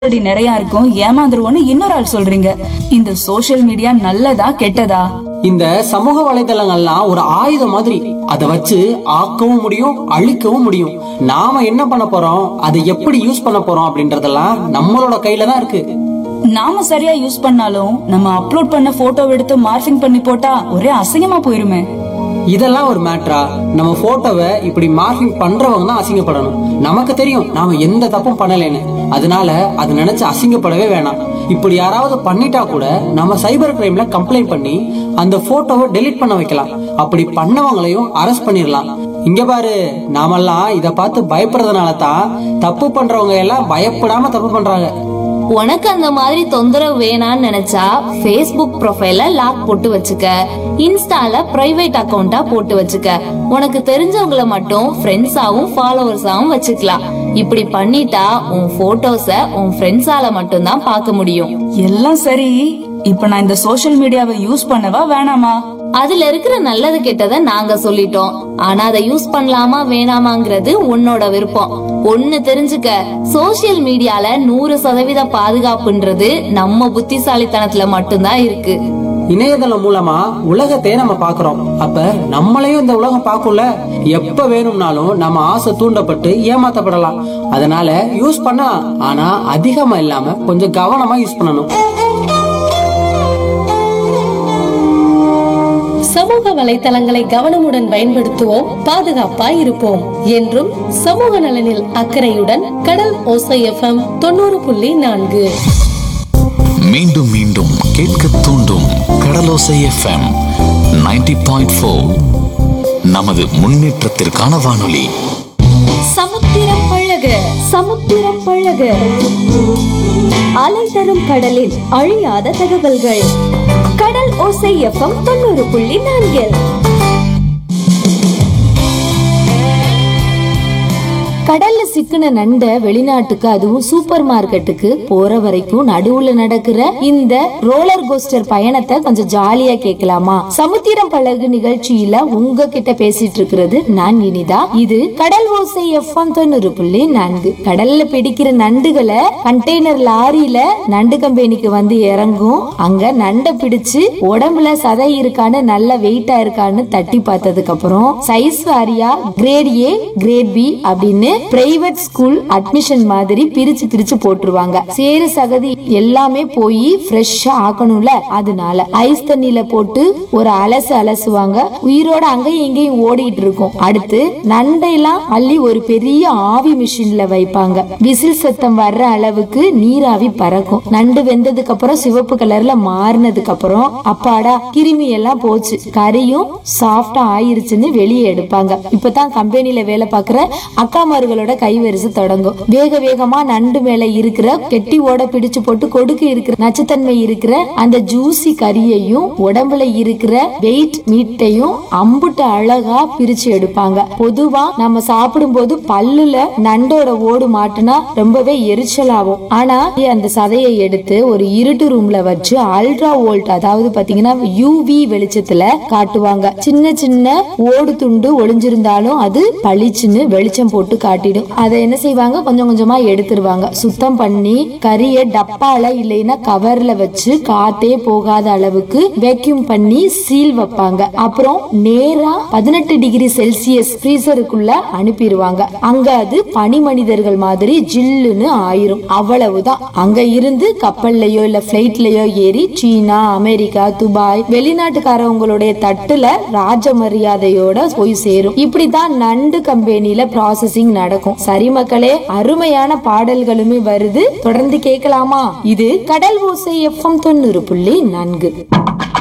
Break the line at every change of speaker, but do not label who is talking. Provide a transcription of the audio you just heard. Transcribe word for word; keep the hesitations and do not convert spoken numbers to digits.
மோசடி நிறைய இருக்கும், ஏமாந்துருவோம்னு இன்னொரு ஆள் சொல்றீங்க. இந்த சோஷியல் மீடியா நல்லதா கெட்டதா?
இந்த சமூக வலைதளங்கள்லாம் ஒரு ஆயுதம் மாதிரி. அதை வச்சு ஆக்கவும் முடியும், அழிக்கவும் முடியும். நாம என்ன பண்ண போறோம், அதை எப்படி யூஸ் பண்ண போறோம் அப்படின்றதெல்லாம் நம்மளோட கையில தான் இருக்கு.
நாம சரியா யூஸ் பண்ணாலும் நம்ம அப்லோட் பண்ண போட்டோ எடுத்து மார்ஃபிங் பண்ணி போட்டா ஒரே அசிங்கமா போயிருமே.
இதெல்லாம் ஒரு மேட்ரா? நம்ம போட்டோவை இப்படி மார்க்கிங் பண்றவங்க தான் அசிங்கப்படணும். நமக்கு தெரியும் நாம எந்த தப்பும் பண்ணலைன்னு. அதனால அது நினைச்சு அசிங்கப்படவே வேணாம். இப்படி யாராவது பண்ணிட்டா கூட நம்ம சைபர் கிரைம்ல கம்ப்ளைண்ட் பண்ணி அந்த போட்டோவை டெலீட் பண்ண வைக்கலாம். அப்படி பண்ணவங்களையும் அரெஸ்ட் பண்ணிடலாம். இங்க பாரு, நாமெல்லாம் இத பார்த்து பயப்படுறதுனால தான் தப்பு பண்றவங்க எல்லாம் பயப்படாம தப்பு பண்றாங்க.
உனக்கு அந்த மாதிரி தொந்தரவு வேணான்னு நினைச்சா Facebook ப்ரொஃபைல லாக் போட்டு வச்சுக்க, இன்ஸ்டால பிரைவேட் அக்கவுண்டா போட்டு வச்சுக்க. உனக்கு தெரிஞ்சவங்கள மட்டும் ஃப்ரெண்ட்ஸாவும் ஃபாலோவர்ஸாவும் வச்சுக்கலாம். இப்படி பண்ணிட்டா உன் போட்டோஸ உன் ஃப்ரெண்ட்ஸால மட்டும் தான் பார்க்க முடியும்.
எல்லாம் சரி, இப்ப நான் இந்த சோஷியல் மீடியாவை யூஸ் பண்ணவா வேணாமா?
அதுல இருக்கிற நல்லது கெட்டதை நாங்க சொல்லிட்டோம். ஆனா அதை யூஸ் பண்ணலாமா வேணாமாங்கிறது உன்னோட விருப்பம். ஒண்ணு தெரிஞ்சுக்க, சோசியல் மீடியால நூறு சதவீத பாதுகாப்புன்றது நம்ம புத்திசாலித்தனத்துல மட்டும்தான் இருக்கு.
இணையதளம் மூலமா உலகத்தையே நம்ம பாக்குறோம். அப்ப நம்மளையும் இந்த உலகம் பார்க்கும்ல. எப்ப வேணும்னாலும் நம்ம ஆசை தூண்டப்பட்டு ஏமாத்தப்படலாம். அதனால யூஸ் பண்ணலாம், ஆனா அதிகமா இல்லாம கொஞ்சம் கவனமா யூஸ் பண்ணணும்.
சமூக வலைத்தளங்களை கவனமுடன் பயன்படுத்துவோம், பாதுகாப்பாய் இருப்போம். என்றும் சமூக நலனில் அக்கறையுடன் கடல் ஓசை எஃப்எம் தொண்ணூறு புள்ளி நான்கு.
மீண்டும் மீண்டும் கேட்க தூண்டும் கடலோசை எஃப்எம் நைன்டி பாயிண்ட் ஃபோர். நமது முன்னேற்றத்திற்கான வானொலி.
சமுத்திரம் பழக சமுத்திரம் பழக அலை தரும் கடலில் அழியாத தகவல்கள். கடல் ஓசை எஃப்எம் தொண்ணூறு புள்ளி நான்கில். கடல்ல சிக்கின நண்ட வெளிநாட்டுக்கு, அதுவும் சூப்பர் மார்க்கெட்டுக்கு போற வரைக்கும் நடுவுல நடக்கிற இந்த ரோலர் கோஸ்டர் பயணத்தை கொஞ்சம் ஜாலியா கேட்கலாமா? சமுத்திரம் பழகு நிகழ்ச்சியில உங்ககிட்ட பேசிட்டு இருக்கிறது நான் இனிதா. இது கடல் ஓசை எஃப்எம் தொண்ணூறு புள்ளி நான்கு. கடல்ல பிடிக்கிற நண்டுகளை கண்டெய்னர் லாரியில நண்டு கம்பெனிக்கு வந்து இறங்கும். அங்க நண்டை பிடிச்சு உடம்புல சதை இருக்கான்னு, நல்ல வெயிட்டா இருக்கான்னு தட்டி பார்த்ததுக்கு அப்புறம் size Wadia grade A, great B அப்படின்னு பிரைவேட் ஸ்கூல் அட்மிஷன் மாதிரி பிரிச்சு பிரிச்சு போட்டுருவாங்க. சேரு சகதி எல்லாமே போய் ஃப்ரெஷ்ஷா ஆக்கணும்ல, அதனால ஐஸ் தண்ணியில போட்டு ஒரு அலசு அலசுவாங்க. உயிரோட அங்கேயும் இங்கேயும் ஓடிட்டு இருக்கும். அடுத்து நண்டையெல்லாம் அள்ளி ஒரு பெரிய ஆவி மிஷின்ல வைப்பாங்க. விசில் சத்தம் வர்ற அளவுக்கு நீராவி பறக்கும். நண்டு வெந்ததுக்கு அப்புறம் சிவப்பு கலர்ல மாறினதுக்கு அப்புறம் அப்பாடா கிருமி எல்லாம் போச்சு, கறியும் சாஃப்டா ஆயிருச்சுன்னு வெளியே எடுப்பாங்க. இப்பதான் கம்பெனில வேலை பாக்குற அக்கா களோட கைவரிசை தொடங்கும். வேக வேகமா நண்டு மேல இருக்கிற கெட்டி ஓட பிடிச்சு போட்டு கொடுக்க இருக்கிற நச்சுத்தன்மை இருக்கிற அந்த ஜூசி கறியையும் உடம்புல இருக்கிற வெயிட் மீட்டையும் அம்புட்டு அழகா பிரிச்சு எடுப்பாங்க. பொதுவா நம்ம சாப்பிடும் போது பல்லுல நண்டோட ஓடு மாட்டுனா ரொம்பவே எரிச்சலாகும். ஆனா அந்த சதையை எடுத்து ஒரு இருட்டு ரூம்ல வச்சு அல்ட்ரா வோல்ட், அதாவது பாத்தீங்கன்னா யூவி வெளிச்சத்துல காட்டுவாங்க. சின்ன சின்ன ஓடு துண்டு ஒளிஞ்சிருந்தாலும் அது பளிச்சுன்னு வெளிச்சம் போட்டு காட்டிடும். அதை என்ன செய்வாங்க, கொஞ்சம் கொஞ்சமா எடுத்துருவாங்க. சுத்தம் பண்ணி கறியை டப்பால இல்லைன்னா கவர்ல வச்சு காத்தே போகாத அளவுக்கு வேக்யூம் பண்ணி சீல் வைப்பாங்க. அப்புறம் நேரா பதினெட்டு டிகிரி செல்சியஸ் ஃப்ரீசருக்குள்ள அனுப்பிடுவாங்க. அங்க அது பனி மனிதர்கள் மாதிரி ஜில்லுன்னு ஆயிரும். அவ்வளவுதான். அங்க இருந்து கப்பல்லையோ இல்ல பிளைட்லயோ ஏறி சீனா, அமெரிக்கா, துபாய் வெளிநாட்டுக்காரவங்களுடைய தட்டுல ராஜ மரியாதையோட போய் சேரும். இப்படிதான் நண்டு கம்பெனில ப்ராசஸிங் நடக்கும். சரி மக்களே, அருமையான பாடல்களுமே வருது, தொடர்ந்து கேட்கலாமா? இது கடல் ஓசை எஃப்எம் தொண்ணூறு புள்ளி நான்கு.